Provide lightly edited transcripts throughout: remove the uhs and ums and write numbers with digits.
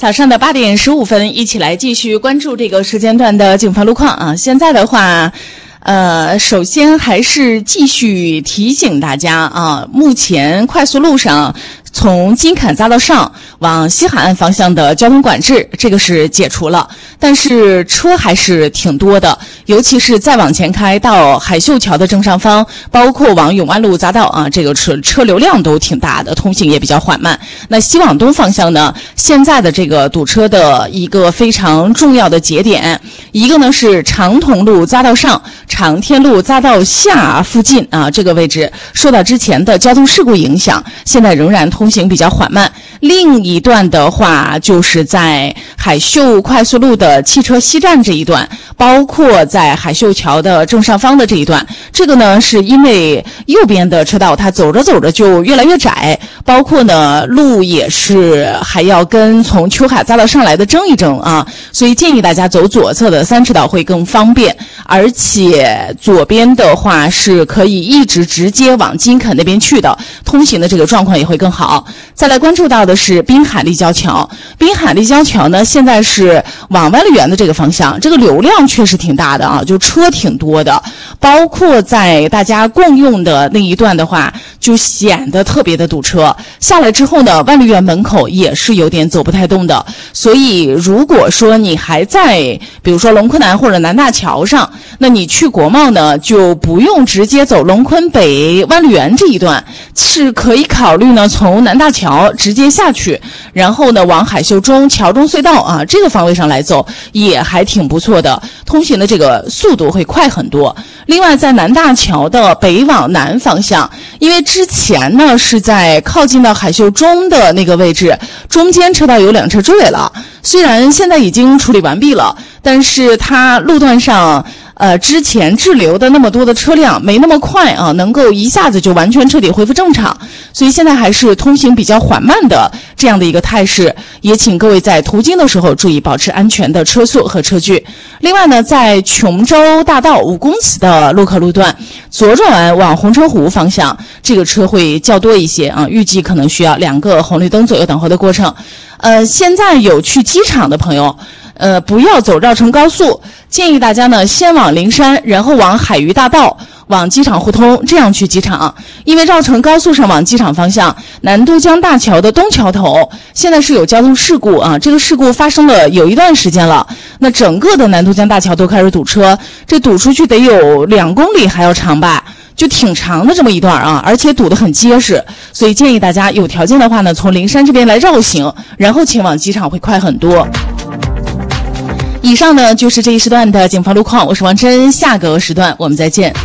早上的8点15分，一起来继续关注这个时间段的警方路况啊。现在的话，首先还是继续提醒大家啊，目前快速路上从金坎匝道上往西海岸方向的交通管制，这个是解除了，但是车还是挺多的，尤其是再往前开到海秀桥的正上方，包括往永安路匝道啊，这个车流量都挺大的，通行也比较缓慢。那西往东方向呢，现在的这个堵车的一个非常重要的节点，一个呢是长桐路匝道上、长天路匝道下附近啊，这个位置受到之前的交通事故影响，现在仍然通行比较缓慢。另一段的话，就是在海秀快速路的汽车西站这一段，包括在海秀桥的正上方的这一段，这个呢是因为右边的车道它走着走着就越来越窄，包括呢路也是还要跟从秋海匝道上来的争一争啊，所以建议大家走左侧的3车道会更方便，而且左边的话是可以一直直接往金肯那边去的，通行的这个状况也会更好。再来关注到的是滨海立交桥，滨海立交桥呢现在是往湾丽园的这个方向，这个流量确实挺大的啊，就车挺多的，包括在大家共用的那一段的话，就显得特别的堵车。下来之后呢，湾丽园门口也是有点走不太动的，所以如果说你还在比如说龙昆南或者南大桥上，那你去国贸呢就不用直接走龙昆北湾丽园这一段，是可以考虑呢从南大桥直接下去，然后呢往海秀中桥中隧道啊这个方位上来走，也还挺不错的，通行的这个速度会快很多。另外在南大桥的北往南方向，因为之前呢是在靠近到海秀中的那个位置，中间车道有2车追尾了，虽然现在已经处理完毕了，但是它路段上之前滞留的那么多的车辆没那么快啊，能够一下子就完全彻底恢复正常，所以现在还是通行比较缓慢的这样的一个态势，也请各位在途经的时候注意保持安全的车速和车距。另外呢，在琼州大道5公祠的路口路段左转弯往红城湖方向，这个车会较多一些啊，预计可能需要2个红绿灯左右等候的过程。现在有去机场的朋友不要走绕城高速，建议大家呢先往灵山，然后往海虞大道往机场互通，这样去机场。因为绕城高速上往机场方向，南都江大桥的东桥头现在是有交通事故啊，这个事故发生了有一段时间了，那整个的南都江大桥都开始堵车，这堵出去得有2公里还要长吧，就挺长的这么一段啊，而且堵得很结实，所以建议大家有条件的话呢，从灵山这边来绕行，然后前往机场会快很多。以上呢就是这一时段的警方路况，我是王真，下个时段我们再见。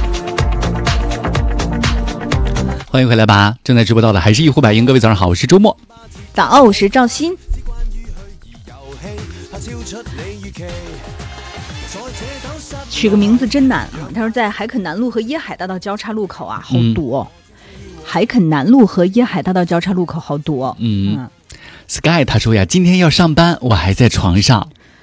欢迎回来吧，正在直播到的还是一呼百应，各位早上好，我是周末。 早，我是赵鑫。取个名字真难啊！他说在海垦南路和椰海大道交叉路口啊，好堵哦。海垦南路和椰海大道交叉路口好堵哦。 Sky 他说呀，今天要上班，我还在床上。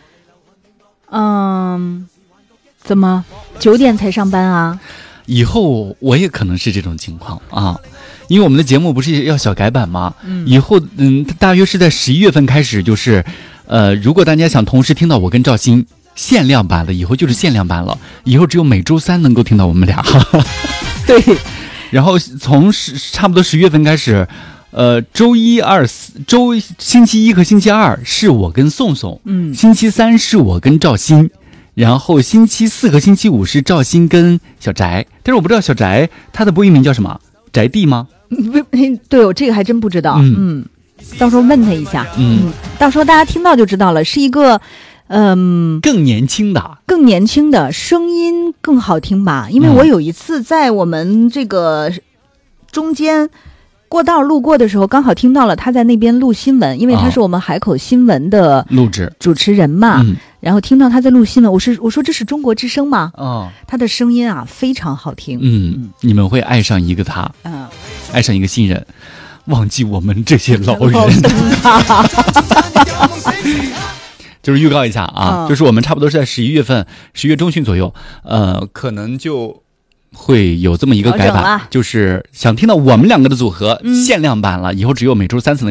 怎么9点才上班啊？ 以后我也可能是这种情况啊，因为我们的节目不是要小改版吗？以后大约是在11月份开始，就是如果大家想同时听到我跟赵鑫限量版的，以后就是限量版了，以后只有每周3能够听到我们俩。 对， 然后从差不多10月份开始，周1、2、4星期1和星期2是我跟宋宋，星期3是我跟赵鑫，然后星期4和星期5是赵鑫跟小翟，但是我不知道小翟他的播音名叫什么，翟弟吗？ 对，我这个还真不知道。到时候问他一下。到时候大家听到就知道了，是一个更年轻的声音更好听吧？因为我有一次在我们这个中间过道路过的时候，刚好听到了他在那边录新闻，因为他是我们海口新闻的录制主持人嘛。然后听到他在录新闻，我说这是中国之声吗？他的声音啊非常好听。 你们会爱上一个他，爱上一个新人，忘记我们这些老人。就是预告一下啊，就是我们差不多是在11月份，10月中旬左右，可能就会有这么一个改版，就是想听到我们2个的组合限量版了，以后只有每周3次能